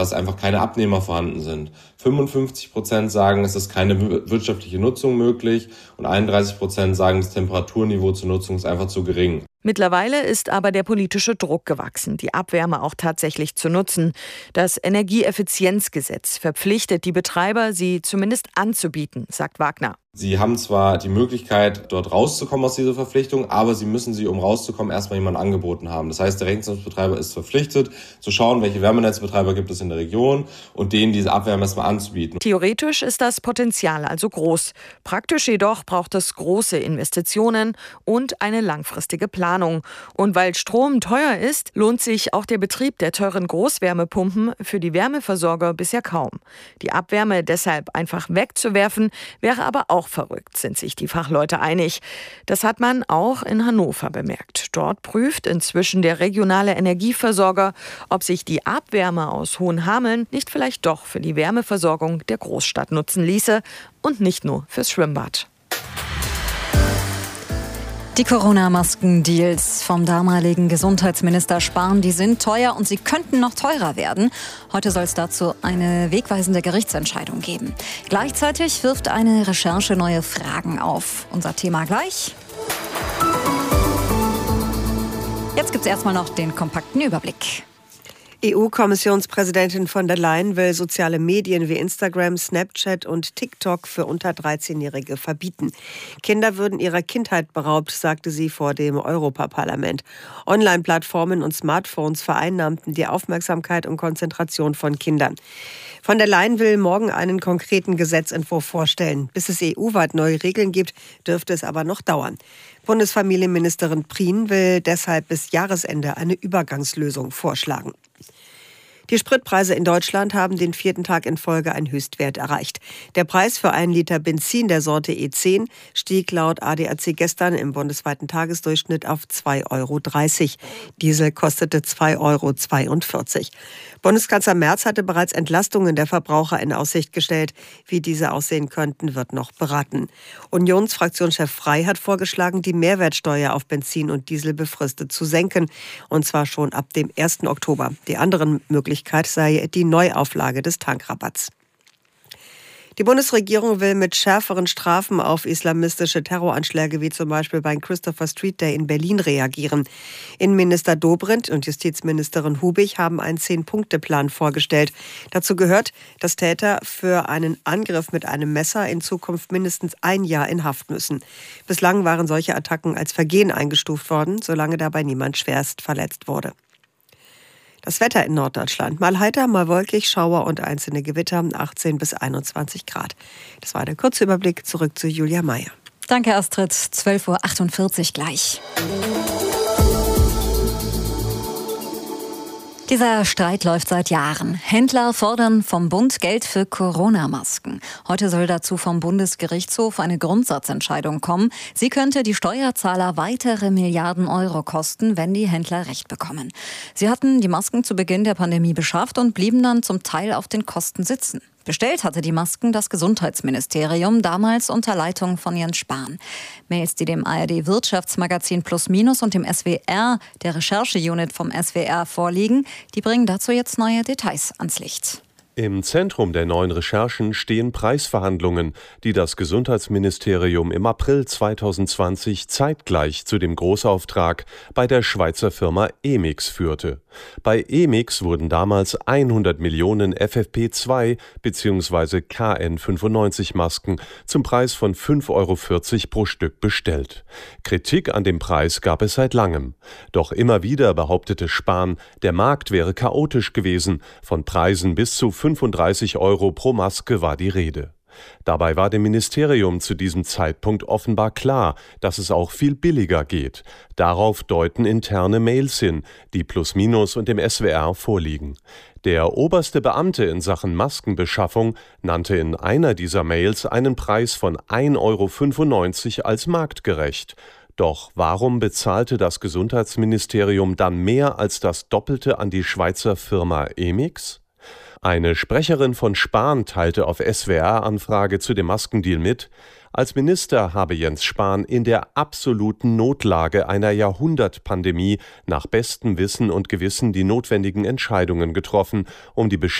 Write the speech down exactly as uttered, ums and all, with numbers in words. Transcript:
dass einfach keine Abnehmer vorhanden sind. fünfundfünfzig Prozent sagen, es ist keine wirtschaftliche Nutzung möglich und einunddreißig Prozent sagen, das Temperaturniveau zur Nutzung ist einfach zu gering. Mittlerweile ist aber der politische Druck gewachsen, die Abwärme auch tatsächlich zu nutzen. Das Energieeffizienzgesetz verpflichtet die Betreiber, sie zumindest anzubieten, sagt Wagner. Sie haben zwar die Möglichkeit, dort rauszukommen aus dieser Verpflichtung, aber sie müssen sie, um rauszukommen, erstmal jemanden angeboten haben. Das heißt, der Rechnungsbetreiber ist verpflichtet, zu schauen, welche Wärmenetzbetreiber gibt es in der Region und denen diese Abwärme erstmal anzubieten. Theoretisch ist das Potenzial also groß. Praktisch jedoch braucht es große Investitionen und eine langfristige Planung. Und weil Strom teuer ist, lohnt sich auch der Betrieb der teuren Großwärmepumpen für die Wärmeversorger bisher kaum. Die Abwärme deshalb einfach wegzuwerfen, wäre aber auch verrückt, sind sich die Fachleute einig. Das hat man auch in Hannover bemerkt. Dort prüft inzwischen der regionale Energieversorger, ob sich die Abwärme aus Hohenhameln nicht vielleicht doch für die Wärmeversorgung der Großstadt nutzen ließe und nicht nur fürs Schwimmbad. Die Corona-Masken-Deals vom damaligen Gesundheitsminister Spahn, die sind teuer und sie könnten noch teurer werden. Heute soll es dazu eine wegweisende Gerichtsentscheidung geben. Gleichzeitig wirft eine Recherche neue Fragen auf. Unser Thema gleich. Jetzt gibt es erstmal noch den kompakten Überblick. E U-Kommissionspräsidentin von der Leyen will soziale Medien wie Instagram, Snapchat und TikTok für unter dreizehnjährige verbieten. Kinder würden ihrer Kindheit beraubt, sagte sie vor dem Europaparlament. Online-Plattformen und Smartphones vereinnahmten die Aufmerksamkeit und Konzentration von Kindern. Von der Leyen will morgen einen konkreten Gesetzentwurf vorstellen. Bis es E U-weit neue Regeln gibt, dürfte es aber noch dauern. Bundesfamilienministerin Prien will deshalb bis Jahresende eine Übergangslösung vorschlagen. Die Spritpreise in Deutschland haben den vierten Tag in Folge einen Höchstwert erreicht. Der Preis für einen Liter Benzin der Sorte E zehn stieg laut A D A C gestern im bundesweiten Tagesdurchschnitt auf zwei Euro dreißig. Diesel kostete zwei Euro zweiundvierzig. Bundeskanzler Merz hatte bereits Entlastungen der Verbraucher in Aussicht gestellt. Wie diese aussehen könnten, wird noch beraten. Unionsfraktionschef Frey hat vorgeschlagen, die Mehrwertsteuer auf Benzin und Diesel befristet zu senken. Und zwar schon ab dem ersten Oktober. Die anderen Möglichkeiten sei die Neuauflage des Tankrabatts. Die Bundesregierung will mit schärferen Strafen auf islamistische Terroranschläge wie zum Beispiel beim Christopher Street Day in Berlin reagieren. Innenminister Dobrindt und Justizministerin Hubig haben einen Zehn-Punkte-Plan vorgestellt. Dazu gehört, dass Täter für einen Angriff mit einem Messer in Zukunft mindestens ein Jahr in Haft müssen. Bislang waren solche Attacken als Vergehen eingestuft worden, solange dabei niemand schwerst verletzt wurde. Das Wetter in Norddeutschland. Mal heiter, mal wolkig, Schauer und einzelne Gewitter, achtzehn bis einundzwanzig Grad. Das war der kurze Überblick. Zurück zu Julia Meyer. Danke, Astrid. zwölf Uhr achtundvierzig gleich. Dieser Streit läuft seit Jahren. Händler fordern vom Bund Geld für Corona-Masken. Heute soll dazu vom Bundesgerichtshof eine Grundsatzentscheidung kommen. Sie könnte die Steuerzahler weitere Milliarden Euro kosten, wenn die Händler Recht bekommen. Sie hatten die Masken zu Beginn der Pandemie beschafft und blieben dann zum Teil auf den Kosten sitzen. Bestellt hatte die Masken das Gesundheitsministerium, damals unter Leitung von Jens Spahn. Mails, die dem A R D-Wirtschaftsmagazin Plus Minus und dem S W R, der Recherche-Unit vom S W R, vorliegen, die bringen dazu jetzt neue Details ans Licht. Im Zentrum der neuen Recherchen stehen Preisverhandlungen, die das Gesundheitsministerium im April zweitausendzwanzig zeitgleich zu dem Großauftrag bei der Schweizer Firma Emix führte. Bei Emix wurden damals hundert Millionen F F P zwei bzw. K N fünfundneunzig Masken zum Preis von fünf Euro vierzig pro Stück bestellt. Kritik an dem Preis gab es seit langem. Doch immer wieder behauptete Spahn, der Markt wäre chaotisch gewesen, von Preisen bis zu fünfunddreißig Euro pro Maske war die Rede. Dabei war dem Ministerium zu diesem Zeitpunkt offenbar klar, dass es auch viel billiger geht. Darauf deuten interne Mails hin, die Plus Minus und dem S W R vorliegen. Der oberste Beamte in Sachen Maskenbeschaffung nannte in einer dieser Mails einen Preis von ein Euro fünfundneunzig als marktgerecht. Doch warum bezahlte das Gesundheitsministerium dann mehr als das Doppelte an die Schweizer Firma Emix? Eine Sprecherin von Spahn teilte auf S W R-Anfrage zu dem Maskendeal mit, als Minister habe Jens Spahn in der absoluten Notlage einer Jahrhundertpandemie nach bestem Wissen und Gewissen die notwendigen Entscheidungen getroffen, um die Beschäftigten